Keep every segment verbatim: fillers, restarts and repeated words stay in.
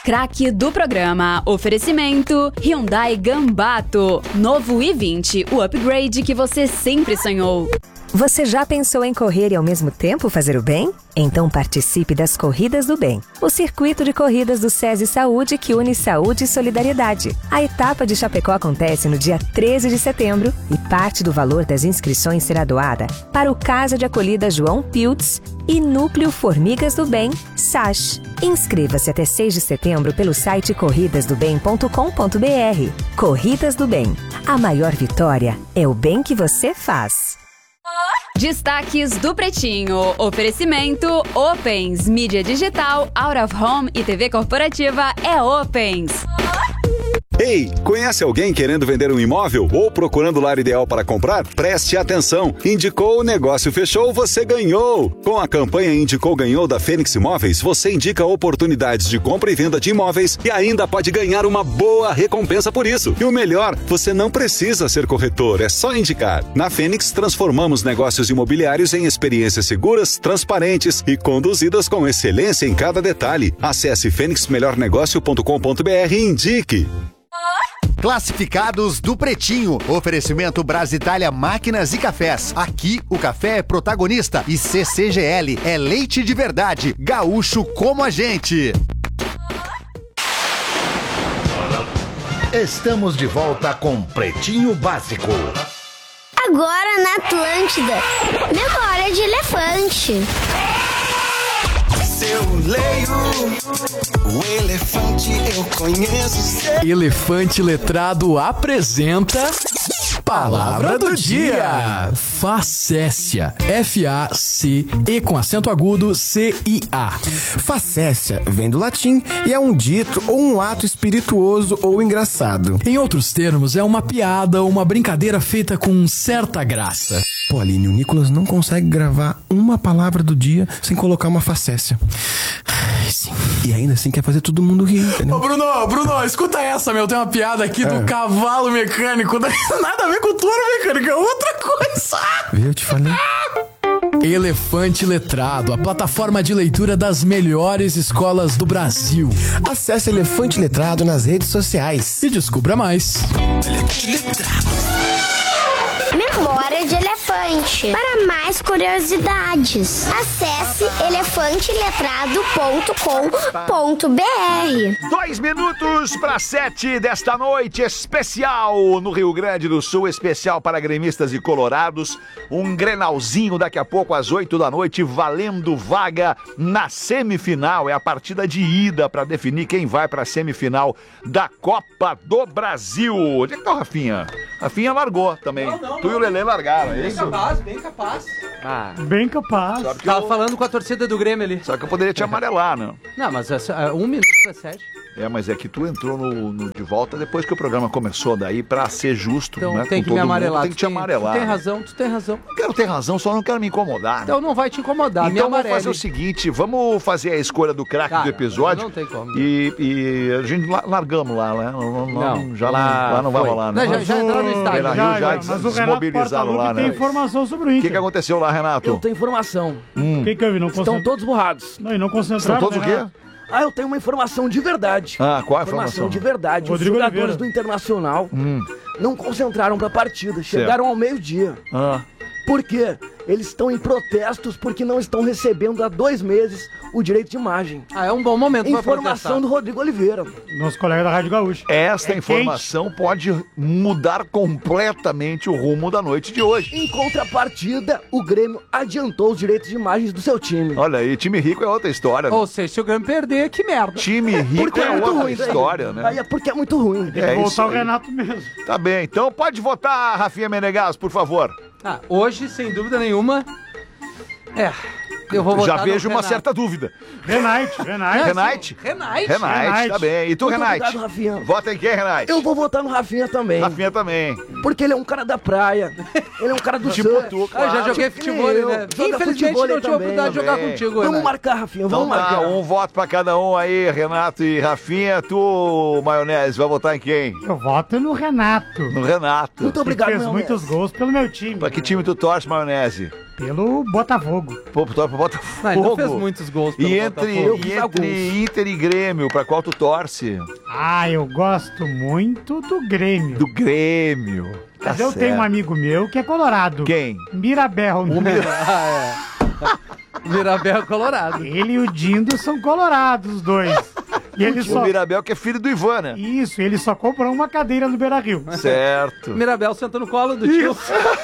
Craque do programa. Oferecimento Hyundai Gambato. Novo i vinte, o upgrade que você sempre sonhou. Você já pensou em correr e ao mesmo tempo fazer o bem? Então participe das Corridas do Bem, o circuito de corridas do SESI Saúde que une saúde e solidariedade. A etapa de Chapecó acontece no dia treze de setembro e parte do valor das inscrições será doada para o Casa de Acolhida João Piltz e Núcleo Formigas do Bem, S A S H. Inscreva-se até seis de setembro pelo site corridas do bem ponto com ponto b r. Corridas do Bem. A maior vitória é o bem que você faz. Destaques do Pretinho. Oferecimento Opens. Mídia digital, out of home e T V corporativa é Opens. Ei, conhece alguém querendo vender um imóvel ou procurando o lar ideal para comprar? Preste atenção! Indicou, o negócio fechou, você ganhou! Com a campanha Indicou Ganhou da Fênix Imóveis, você indica oportunidades de compra e venda de imóveis e ainda pode ganhar uma boa recompensa por isso. E o melhor, você não precisa ser corretor, é só indicar. Na Fênix, transformamos negócios imobiliários em experiências seguras, transparentes e conduzidas com excelência em cada detalhe. Acesse fênix melhor negócio ponto com ponto b r e indique. Classificados do Pretinho. Oferecimento Brasitália Máquinas e Cafés. Aqui o café é protagonista e C C G L é leite de verdade. Gaúcho como a gente. Estamos de volta com Pretinho Básico. Agora na Atlântida. Memória de elefante. Eu leio o elefante, eu conheço. Elefante Letrado apresenta Palavra do Dia. Facécia. F A C E com acento agudo C I A. Facécia vem do latim e é um dito ou um ato espirituoso ou engraçado. Em outros termos, é uma piada ou uma brincadeira feita com certa graça. Pô, Aline, o Nicolas não consegue gravar uma palavra do dia sem colocar uma facécia. Sim. E ainda assim quer fazer todo mundo rir, entendeu? Ô, Bruno, Bruno, escuta essa, meu. Tem uma piada aqui é. do cavalo mecânico. Nada a ver com touro mecânico, é outra coisa. Viu, eu te falei. Elefante Letrado, a plataforma de leitura das melhores escolas do Brasil. Acesse Elefante Letrado nas redes sociais e descubra mais. Elefante Letrado. Memória de elefante. Para mais curiosidades, acesse elefante letrado ponto com ponto b r. Dois minutos para sete desta noite especial no Rio Grande do Sul, especial para gremistas e colorados. Um Grenalzinho daqui a pouco às oito da noite, valendo vaga na semifinal. É a partida de ida para definir quem vai para a semifinal da Copa do Brasil. Onde é que tá o Rafinha? Rafinha largou também. Não, não, tu não. E o Lelê largaram, é bem isso? Capaz, bem capaz. Ah. Bem capaz. Tava eu... falando com a torcida do Grêmio ali. Só que eu poderia te amarelar, né? Não, mas é um minuto para sete. É, mas é que tu entrou no, no de volta depois que o programa começou, daí pra ser justo, então, né? Tem que me amarelar. Mundo, tem que te amarelar. Tu tem razão, tu tem razão. Não quero ter razão, só não quero me incomodar. Então não vai te incomodar, então vamos fazer o seguinte, vamos fazer a escolha do craque do episódio. Não tem como. E, e a gente largamos lá, né? Não, não já lá, lá não vai rolar, né? Não, já, já entraram no estádio. Já, já, já, já, mas o desmobilizaram lá, né? Tem informação sobre o Inter. O que, que aconteceu lá, Renato? Eu tenho informação. Hum. O que que eu vi? Não Estão concent... todos borrados. Não, e não concentraram. Estão todos o quê? Ah, eu tenho uma informação de verdade. Ah, qual a informação? informação de verdade. Rodrigo Os jogadores Oliveira. do Internacional hum. não concentraram pra partida. Chegaram certo. ao meio-dia. Ah. Por quê? Eles estão em protestos porque não estão recebendo há dois meses o direito de imagem. Ah, é um bom momento para protestar. Informação do Rodrigo Oliveira. Nosso colega da Rádio Gaúcha. Esta é informação quente. Pode mudar completamente o rumo da noite de hoje. Em contrapartida, o Grêmio adiantou os direitos de imagens do seu time. Olha aí, time rico é outra história. Né? Ou seja, se o Grêmio perder, que merda. Time rico porque é, é muito outra ruim, história, aí. né? Aí é porque é muito ruim. Tem que é voltar o Renato mesmo. Tá bem, então pode votar, Rafinha Menegas, por favor. Ah, hoje, sem dúvida nenhuma, é, eu vou votar Já vejo no uma Renato. certa dúvida. Renate, Renate. Renate? Renate. Renate, tá bem. E tu, Muito Renate? obrigado, Rafinha. Vota em quem, Renate? Eu vou votar no Rafinha também. Rafinha também. Porque ele é um cara da praia. Ele é um cara do tipo surf. tu, claro. Eu já joguei Tipo futebol, eu. né? Joga Infelizmente futebol não tive a oportunidade de jogar também. contigo, Vamos Renate. marcar, Rafinha, vamos Então tá, marcar. um voto pra cada um aí, Renato e Rafinha. Tu, Maionese, vai votar em quem? Eu voto no Renato. No Renato. Muito obrigado, que fez meu muitos mestre. gols pelo meu time. Pra que time tu torce, Maionese? Pelo Botafogo. Pô, tu torce pro Botafogo. Não, ele não fez muitos gols pelo E entre, Botafogo. e entre Inter e Grêmio, pra qual tu torce? Ah, eu gosto muito do Grêmio. Do Grêmio. Tá Mas eu certo. tenho um amigo meu que é colorado. Quem? Mirabel. O Mir... Ah, é. Mirabel é colorado. Ele e o Dindo são colorados, os dois. E ele O só... Mirabel que é filho do Ivan, né? Isso, ele só comprou uma cadeira no Beira-Rio. Certo. Mirabel senta no colo do tio.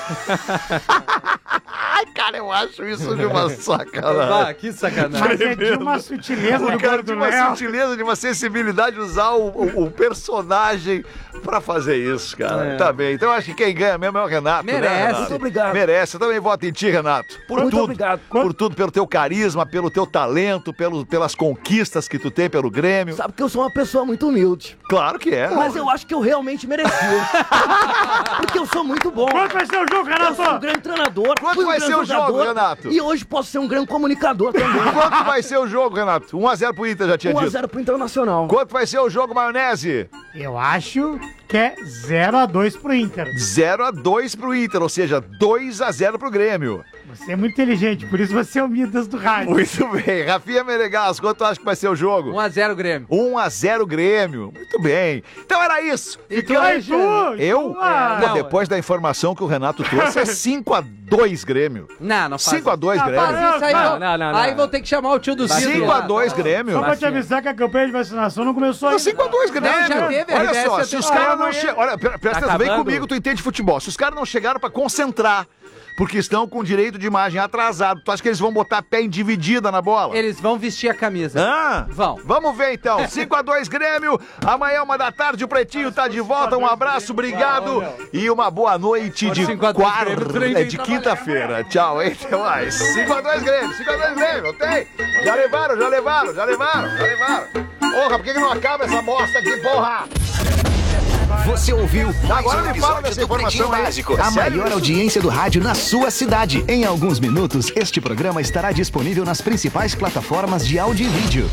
Ai, cara, eu acho isso de uma sacanagem. Ah, que sacanagem. Mas é de uma sutileza O do cara de gordo uma Léo. sutileza, de uma sensibilidade usar o, o- o personagem pra fazer isso, cara. É. Tá bem. Então eu acho que quem ganha mesmo é o Renato. Né, Merece. Renato? Muito obrigado. Merece. Eu também voto em ti, Renato. Por Muito tudo. obrigado. Por tudo, pelo teu carisma, pelo teu talento, pelo, pelas conquistas que tu tem pelo Grêmio. Sabe que eu sou uma pessoa muito humilde. Claro que é. Mas eu acho que eu realmente merecia. Porque eu sou muito bom. Quanto vai ser o jogo, Eu sou um Renato? grande treinador. Quanto fui um vai grande ser o jogo, jogador, Renato? E hoje posso ser um grande comunicador também. Quanto vai ser o jogo, Renato? um a zero pro Inter, já tinha um a dito. zero pro Internacional. Quanto vai ser o jogo, Maionese? Eu acho que é zero a dois pro Inter. zero a dois pro Inter, ou seja, dois a zero pro Grêmio. Você é muito inteligente, por isso você é o Midas do rádio. Muito bem. Rafinha Menegas, quanto tu acha que vai ser o jogo? um a zero Grêmio. um a zero Grêmio. Muito bem. Então era isso. E tu, Ficamos- Alexandre? Eu? Ah, Pô, não, depois da informação que o Renato trouxe, é cinco a dois Grêmio. Não, não faz. cinco a dois Ah, Grêmio. para. Isso aí, Não, vou- não, não, aí não. vou ter que chamar o tio do Ciro. cinco a dois Grêmio. Só pra te avisar que a campanha de vacinação não começou ainda. cinco a dois Grêmio. Não, já teve, a Olha ideia só, é se ter- os Ah, caras não amanhã. chegaram... Olha, pre- presta Tá atenção, vem acabando? comigo, tu entende futebol. Se os caras não chegaram pra concentrar, porque estão com direito de imagem atrasado, tu acha que eles vão botar pé em dividida na bola? Eles vão vestir a camisa. Ah, Vão. Vamos ver então. cinco a dois Grêmio. Amanhã, uma da tarde, o Pretinho tá de volta. Um abraço, obrigado. E uma boa noite de cinco a dois quarta. Grêmio, trem É vem de trabalhar quinta-feira. Tchau, hein? Até mais. cinco a dois Grêmio. cinco a dois Grêmio, ok? Já levaram, já levaram, já levaram, já levaram. Porra, por que que não acaba essa bosta aqui, porra? Você ouviu mais Agora um me fala episódio dessa do informação Pretinho aí. Básico, É a sério maior isso? audiência do rádio na sua cidade. Em alguns minutos, este programa estará disponível nas principais plataformas de áudio e vídeo.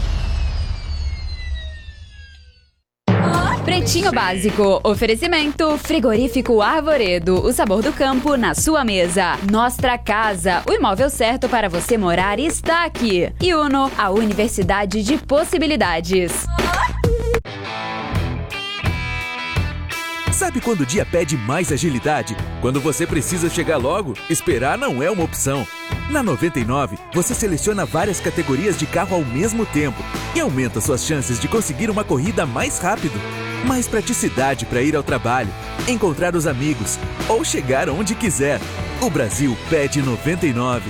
Pretinho Básico. Oferecimento Frigorífico Arvoredo. O sabor do campo na sua mesa. Nostra Casa. O imóvel certo para você morar está aqui. E Uno, a Universidade de Possibilidades. Sabe quando o dia pede mais agilidade? Quando você precisa chegar logo, esperar não é uma opção. Na noventa e nove, você seleciona várias categorias de carro ao mesmo tempo e aumenta suas chances de conseguir uma corrida mais rápido. Mais praticidade para ir ao trabalho, encontrar os amigos ou chegar onde quiser. O Brasil pede noventa e nove.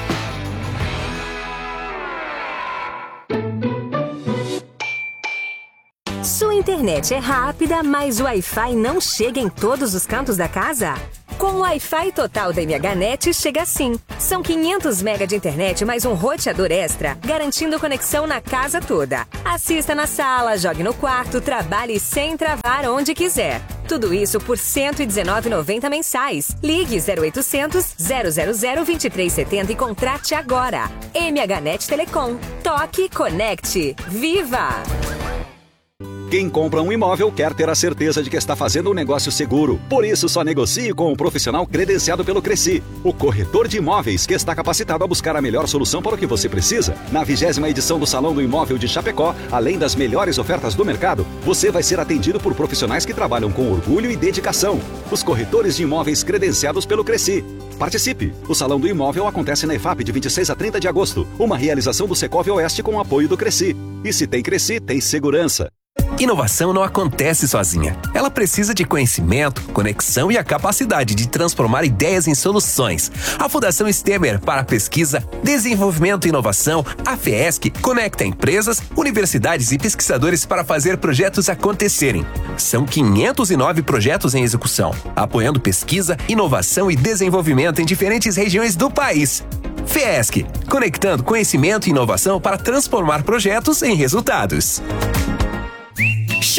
Sua internet é rápida, mas o Wi-Fi não chega em todos os cantos da casa? Com o Wi-Fi total da MHNet chega sim. São quinhentos megas de internet mais um roteador extra, garantindo conexão na casa toda. Assista na sala, jogue no quarto, trabalhe sem travar onde quiser. Tudo isso por cento e dezenove reais e noventa centavos mensais. Ligue zero oitocentos, zero zero zero, vinte e três setenta e contrate agora. MHNet Telecom. Toque, conecte. Viva! Quem compra um imóvel quer ter a certeza de que está fazendo um negócio seguro. Por isso, só negocie com um profissional credenciado pelo Cresci, o corretor de imóveis que está capacitado a buscar a melhor solução para o que você precisa. Na vigésima edição do Salão do Imóvel de Chapecó, além das melhores ofertas do mercado, você vai ser atendido por profissionais que trabalham com orgulho e dedicação. Os corretores de imóveis credenciados pelo Cresci. Participe! O Salão do Imóvel acontece na EFAP de vinte e seis a trinta de agosto. Uma realização do Secov Oeste com o apoio do Cresci. E se tem Cresci, tem segurança. Inovação não acontece sozinha. Ela precisa de conhecimento, conexão e a capacidade de transformar ideias em soluções. A Fundação Stemer para Pesquisa, Desenvolvimento e Inovação, a FESC, conecta empresas, universidades e pesquisadores para fazer projetos acontecerem. São quinhentos e nove projetos em execução, apoiando pesquisa, inovação e desenvolvimento em diferentes regiões do país. FESC, conectando conhecimento e inovação para transformar projetos em resultados.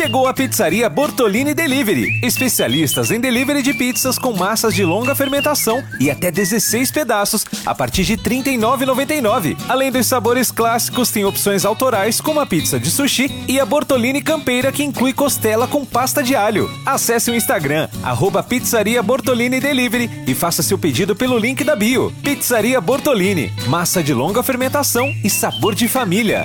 Chegou a Pizzaria Bortolini Delivery. Especialistas em delivery de pizzas com massas de longa fermentação e até dezesseis pedaços a partir de trinta e nove reais e noventa e nove centavos. Além dos sabores clássicos, tem opções autorais como a pizza de sushi e a Bortolini Campeira, que inclui costela com pasta de alho. Acesse o Instagram, arroba Pizzaria Bortolini Delivery e faça seu pedido pelo link da bio. Pizzaria Bortolini, massa de longa fermentação e sabor de família.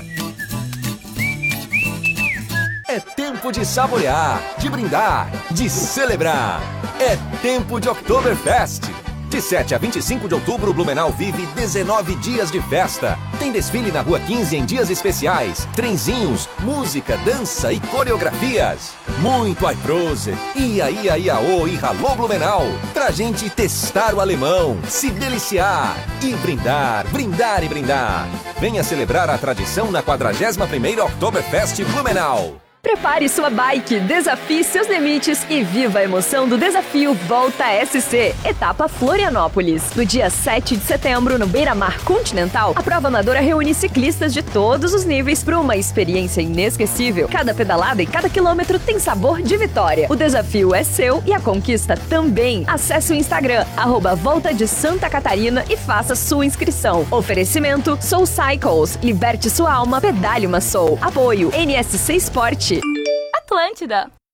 É tempo de saborear, de brindar, de celebrar. É tempo de Oktoberfest. De sete a vinte e cinco de outubro, Blumenau vive dezenove dias de festa. Tem desfile na Rua quinze em dias especiais, trenzinhos, música, dança e coreografias. Muito Aiprose, ia, ia, iaô e ralô Blumenau. Pra gente testar o alemão, se deliciar e brindar, brindar e brindar. Venha celebrar a tradição na quadragésima primeira Oktoberfest Blumenau. Prepare sua bike, desafie seus limites e viva a emoção do desafio Volta S C, etapa Florianópolis. No dia sete de setembro, no Beira-Mar Continental, a prova amadora reúne ciclistas de todos os níveis para uma experiência inesquecível. Cada pedalada e cada quilômetro tem sabor de vitória. O desafio é seu e a conquista também. Acesse o Instagram, arroba Volta de Santa Catarina e faça sua inscrição. Oferecimento Soul Cycles, liberte sua alma, pedale uma Soul. Apoio N S C Sport. Atlântida.